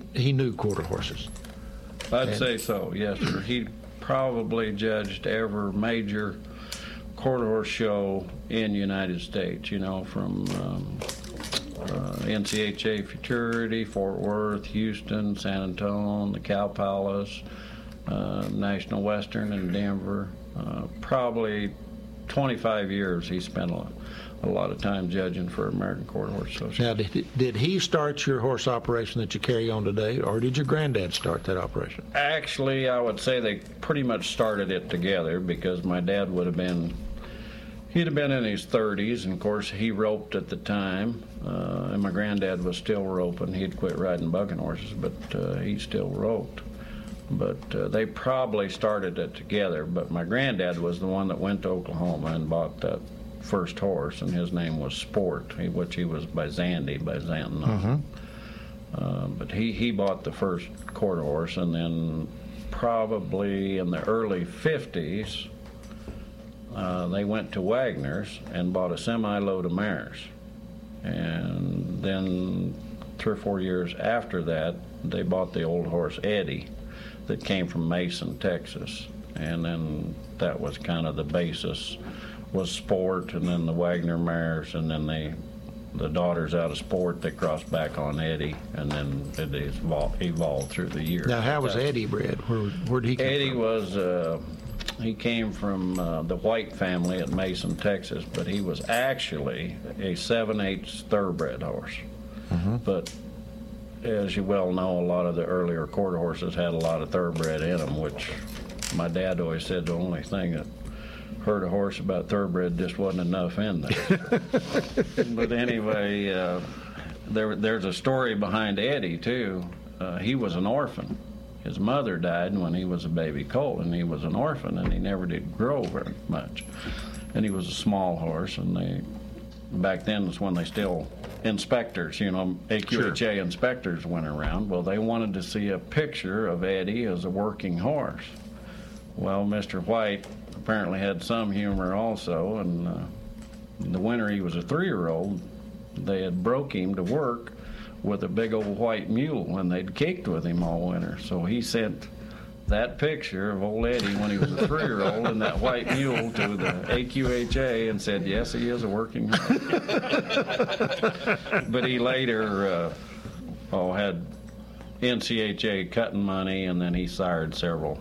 he knew quarter horses. I'd say so, yes, sir. He probably judged every major quarter horse show in the United States, from NCHA Futurity, Fort Worth, Houston, San Antonio, the Cow Palace, National Western in Denver. Probably 25 years he spent a lot of time judging for American Quarter Horse Association. Now, did he start your horse operation that you carry on today, or did your granddad start that operation? Actually, I would say they pretty much started it together, because my dad he'd have been in his 30s, and of course he roped at the time, and my granddad was still roping. He'd quit riding bucking horses, but he still roped. But they probably started it together, but my granddad was the one that went to Oklahoma and bought that first horse, and his name was Sport, which he was by Zandy, by Xanten. But he bought the first quarter horse, and then probably in the early 50s, they went to Wagner's and bought a semi-load of mares. And then 3 or 4 years after that, they bought the old horse Eddie that came from Mason, Texas. And then that was kind of the basis, was Sport, and then the Wagner mares, and then the daughters out of Sport, they crossed back on Eddie, and then it evolved through the years. Now, how was Eddie bred? Where did he come Eddie from? was, he came from the White family at Mason, Texas, but he was actually a 7/8 thoroughbred horse. But as you well know, a lot of the earlier quarter horses had a lot of thoroughbred in them, which my dad always said the only thing that hurt a horse about thoroughbred just wasn't enough in there. But anyway, there's a story behind Eddie, too. He was an orphan. His mother died when he was a baby colt, and he was an orphan, and he never did grow very much. And he was a small horse, and back then was when they still, inspectors, AQHA inspectors went around. Well, they wanted to see a picture of Eddie as a working horse. Well, Mr. White apparently had some humor also, and the winter he was a 3-year-old, they had broke him to work with a big old white mule, and they'd kicked with him all winter. So he sent that picture of old Eddie when he was a 3-year-old and that white mule to the AQHA and said, yes, he is a working horse. But he later had NCHA cutting money, and then he sired several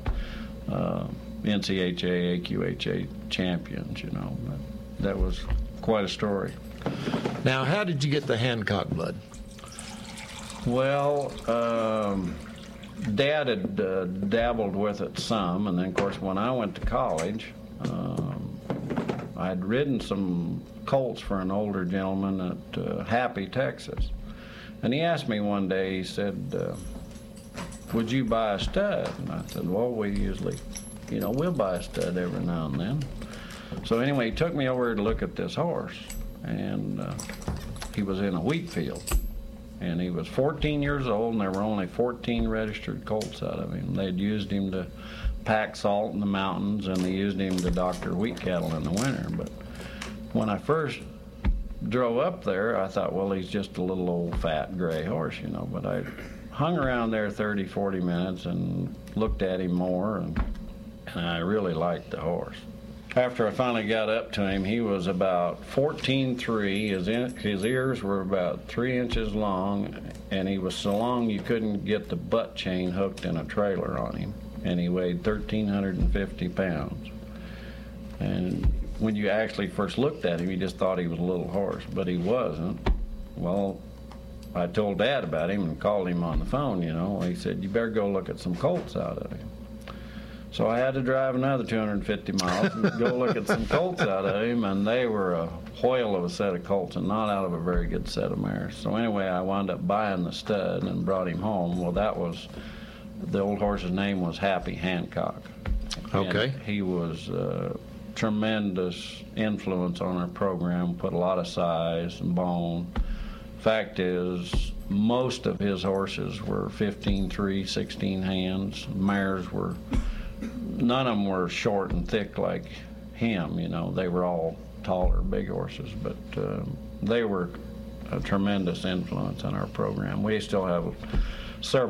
NCHA, AQHA champions, But that was quite a story. Now, how did you get the Hancock blood? Well, Dad had dabbled with it some, and then, of course, when I went to college, I'd ridden some colts for an older gentleman at Happy, Texas. And he asked me one day, he said, would you buy a stud? And I said, well, we usually, we'll buy a stud every now and then. So anyway, he took me over to look at this horse, and he was in a wheat field. And he was 14 years old, and there were only 14 registered colts out of him. They'd used him to pack salt in the mountains, and they used him to doctor wheat cattle in the winter. But when I first drove up there, I thought, well, he's just a little old fat gray horse, But I hung around there 30, 40 minutes and looked at him more, and I really liked the horse. After I finally got up to him, he was about 14.3. His ears were about 3 inches long, and he was so long you couldn't get the butt chain hooked in a trailer on him. And he weighed 1,350 pounds. And when you actually first looked at him, you just thought he was a little horse, but he wasn't. Well, I told Dad about him and called him on the phone, He said, you better go look at some colts out of him. So I had to drive another 250 miles and go look at some colts out of him, and they were a whale of a set of colts and not out of a very good set of mares. So anyway, I wound up buying the stud and brought him home. Well, the old horse's name was Happy Hancock. Okay. And he was a tremendous influence on our program, put a lot of size and bone. Fact is, most of his horses were 15-3, 16 hands. Mares were... None of them were short and thick like him, They were all taller, big horses, but they were a tremendous influence on our program. We still have several